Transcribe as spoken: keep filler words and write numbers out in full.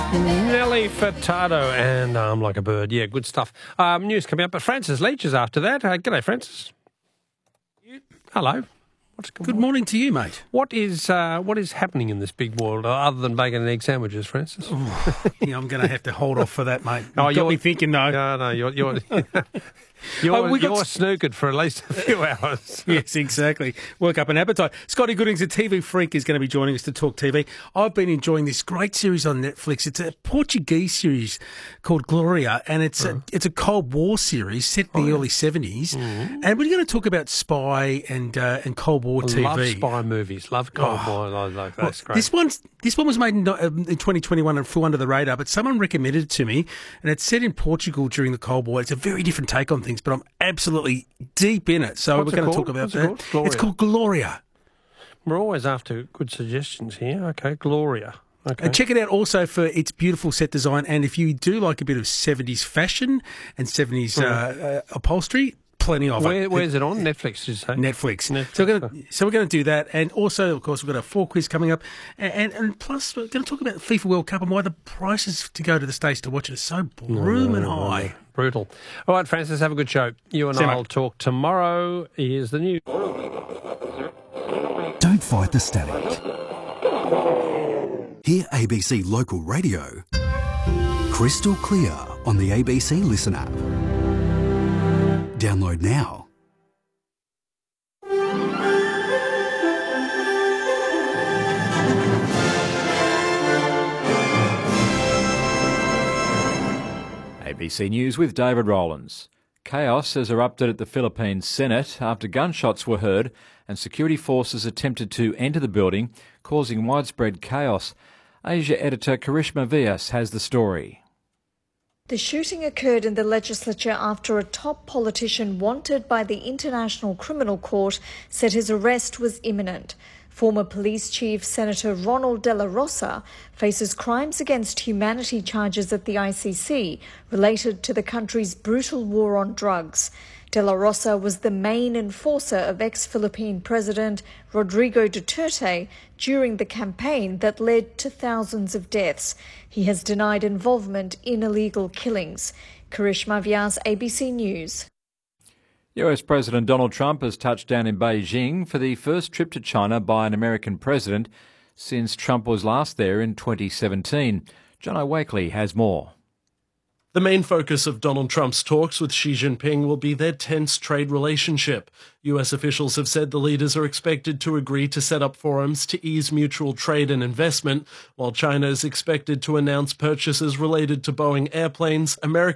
Nelly Furtado and I'm Like a Bird. Yeah, good stuff. Um, news coming up, but Francis Leach is after that. Uh, g'day, Francis. Hello. What's Good morning to you, mate. What is uh, what is happening in this big world uh, other than bacon and egg sandwiches, Francis? Oh, yeah, I'm going to have to hold off for that, mate. Oh, You've got me thinking, no. No, no, you're you're you're, Oh, we got you're s- snookered for at least a few hours. Yes, exactly. Work up an appetite. Scotty Goodings, a T V freak, is going to be joining us to talk T V. I've been enjoying this great series on Netflix. It's a Portuguese series called Gloria, and it's a, it's a Cold War series set in the Oh, yeah. early seventies. Mm-hmm. And we're going to talk about spy and uh, and Cold War T V. Love spy movies. Love Cold Oh. War. I like that's great. This one's this one was made in, um, in twenty twenty-one and flew under the radar, but someone recommended it to me, and it's set in Portugal during the Cold War. It's a very different take on things, but I'm absolutely deep in it. So What's we're it going to called? talk about What's it that. called? Gloria. It's called Gloria. We're always after good suggestions here. Okay, Gloria. Okay. And check it out also for its beautiful set design. And if you do like a bit of seventies fashion and seventies uh, uh, upholstery, plenty of Where, it. where's it on? Netflix, did you say? Netflix. Netflix, So we're going to so we're going to do that, and also, of course, we've got a four quiz coming up, and, and and plus we're going to talk about the FIFA World Cup and why the prices to go to the States to watch it are so blooming high. Brutal. All right, Francis, have a good show. You and See you, I will mate. talk tomorrow. Here's the news. Don't fight the static. Hear A B C Local Radio crystal clear on the A B C Listen app. Download now. A B C News with David Rowlands. Chaos has erupted at the Philippines Senate after gunshots were heard and security forces attempted to enter the building, causing widespread chaos. Asia editor Karishma Vyas has the story. The shooting occurred in the legislature after a top politician wanted by the International Criminal Court said his arrest was imminent. Former police chief Senator Ronald De La Rosa faces crimes against humanity charges at the I C C related to the country's brutal war on drugs. De La Rosa was the main enforcer of ex-Philippine President Rodrigo Duterte during the campaign that led to thousands of deaths. He has denied involvement in illegal killings. Karishma Vyas, A B C News. U S President Donald Trump has touched down in Beijing for the first trip to China by an American president since Trump was last there in twenty seventeen. Jono Wakely has more. The main focus of Donald Trump's talks with Xi Jinping will be their tense trade relationship. U S officials have said the leaders are expected to agree to set up forums to ease mutual trade and investment, while China is expected to announce purchases related to Boeing airplanes, American